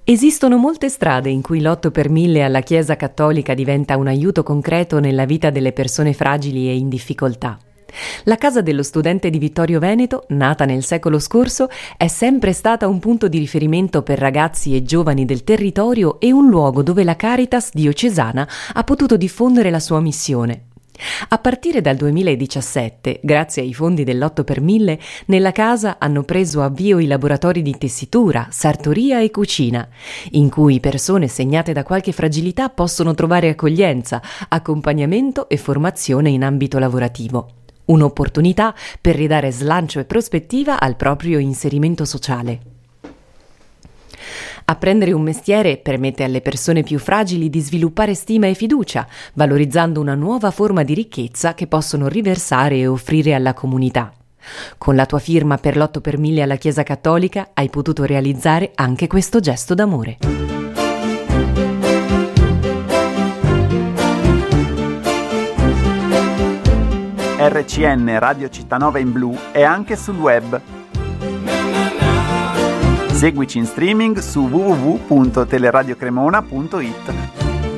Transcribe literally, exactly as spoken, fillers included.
Esistono molte strade in cui l'otto per mille alla Chiesa Cattolica diventa un aiuto concreto nella vita delle persone fragili e in difficoltà. La Casa dello Studente di Vittorio Veneto, nata nel secolo scorso, è sempre stata un punto di riferimento per ragazzi e giovani del territorio e un luogo dove la Caritas diocesana ha potuto diffondere la sua missione. A partire dal duemiladiciassette, grazie ai fondi dell'otto per mille, nella casa hanno preso avvio i laboratori di tessitura, sartoria e cucina, in cui persone segnate da qualche fragilità possono trovare accoglienza, accompagnamento e formazione in ambito lavorativo. Un'opportunità per ridare slancio e prospettiva al proprio inserimento sociale. Apprendere un mestiere permette alle persone più fragili di sviluppare stima e fiducia, valorizzando una nuova forma di ricchezza che possono riversare e offrire alla comunità. Con la tua firma per l'otto per mille alla Chiesa Cattolica hai potuto realizzare anche questo gesto d'amore. R C N Radio Cittanova in blu è anche sul web. Seguici in streaming su w w w punto teleradiocremona punto it.